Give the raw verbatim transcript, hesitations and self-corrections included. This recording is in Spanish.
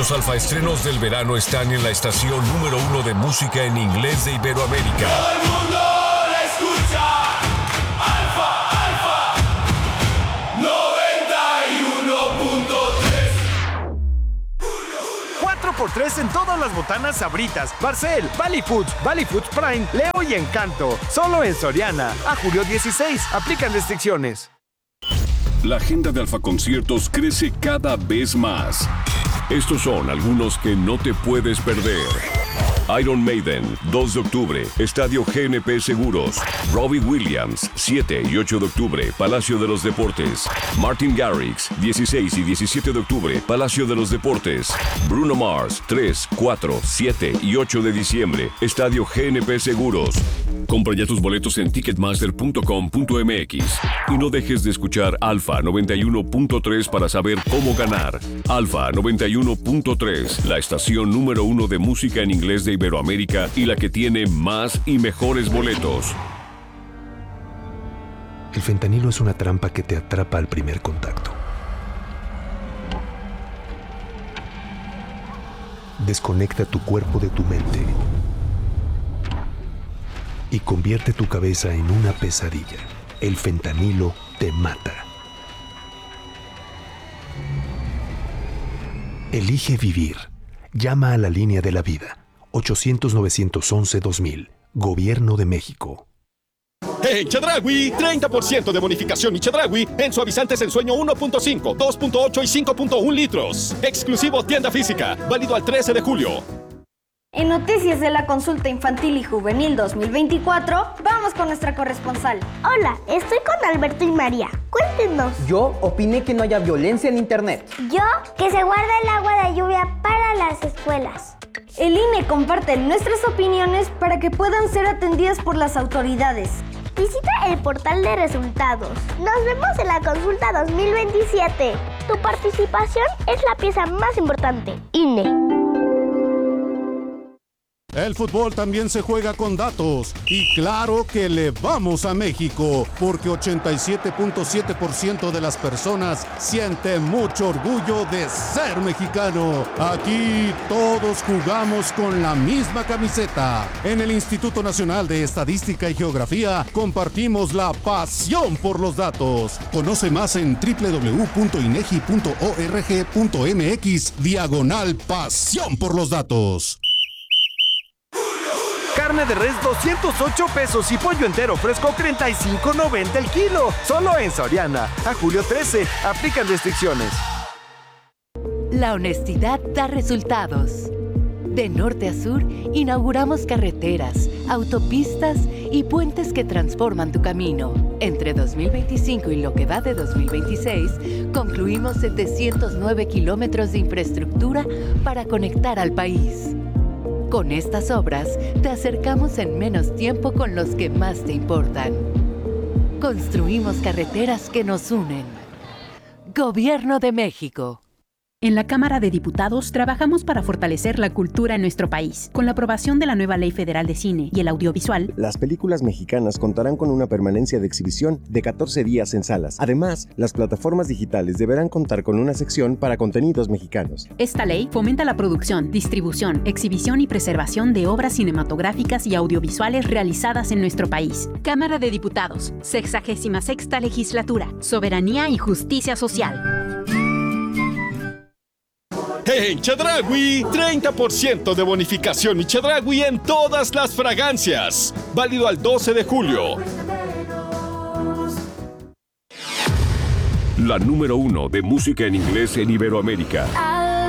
Los alfaestrenos del verano están en la estación número uno de música en inglés de Iberoamérica. ¡Todo el mundo la escucha! Alfa, Alfa, noventa y uno punto tres. cuatro por tres en todas las botanas Sabritas, Barcel, Valley Foods, Valley Foods Prime, Leo y Encanto. Solo en Soriana. A julio dieciséis. Aplican restricciones. La agenda de Alfa Conciertos crece cada vez más. Estos son algunos que no te puedes perder. Iron Maiden, dos de octubre, Estadio G N P Seguros. Robbie Williams, siete y ocho de octubre, Palacio de los Deportes. Martin Garrix, dieciséis y diecisiete de octubre, Palacio de los Deportes. Bruno Mars, tres, cuatro, siete y ocho de diciembre, Estadio G N P Seguros. Compra ya tus boletos en ticketmaster punto com punto m x y no dejes de escuchar Alfa noventa y uno punto tres para saber cómo ganar. Alfa noventa y uno punto tres, la estación número uno de música en inglés de Iberoamérica y la que tiene más y mejores boletos. El fentanilo es una trampa que te atrapa al primer contacto. Desconecta tu cuerpo de tu mente y convierte tu cabeza en una pesadilla. El fentanilo te mata. Elige vivir. Llama a la línea de la vida. ochocientos, novecientos once, dos mil. Gobierno de México. En Chedraui, treinta por ciento de bonificación y Chedraui en suavizantes en sueño uno punto cinco, dos punto ocho y cinco punto uno litros. Exclusivo tienda física, válido al trece de julio. En Noticias de la Consulta Infantil y Juvenil dos mil veinticuatro, vamos con nuestra corresponsal. Hola, estoy con Alberto y María. Cuéntenos. Yo opiné que no haya violencia en internet. Yo, que se guarda el agua de lluvia para las escuelas. El I N E comparte nuestras opiniones para que puedan ser atendidas por las autoridades. Visita el portal de resultados. Nos vemos en la consulta dos mil veintisiete. Tu participación es la pieza más importante. I N E. El fútbol también se juega con datos y claro que le vamos a México porque ochenta y siete punto siete por ciento de las personas sienten mucho orgullo de ser mexicano. Aquí todos jugamos con la misma camiseta. En el Instituto Nacional de Estadística y Geografía compartimos la pasión por los datos. Conoce más en doble u doble u doble u punto inegi punto org punto m x diagonal pasión por los datos. Carne de res doscientos ocho pesos y pollo entero fresco treinta y cinco noventa el kilo. Solo en Soriana. A julio trece. Aplican restricciones. La honestidad da resultados. De norte a sur, inauguramos carreteras, autopistas y puentes que transforman tu camino. Entre dos mil veinticinco y lo que va de dos mil veintiséis, concluimos setecientos nueve kilómetros de infraestructura para conectar al país. Con estas obras, te acercamos en menos tiempo con los que más te importan. Construimos carreteras que nos unen. Gobierno de México. En la Cámara de Diputados trabajamos para fortalecer la cultura en nuestro país. Con la aprobación de la nueva Ley Federal de Cine y el Audiovisual, las películas mexicanas contarán con una permanencia de exhibición de catorce días en salas. Además, las plataformas digitales deberán contar con una sección para contenidos mexicanos. Esta ley fomenta la producción, distribución, exhibición y preservación de obras cinematográficas y audiovisuales realizadas en nuestro país. Cámara de Diputados, sexagésima sexta Legislatura, Soberanía y Justicia Social. En Chedraui, treinta por ciento de bonificación y Chedraui en todas las fragancias. Válido al doce de julio. La número uno de música en inglés en Iberoamérica.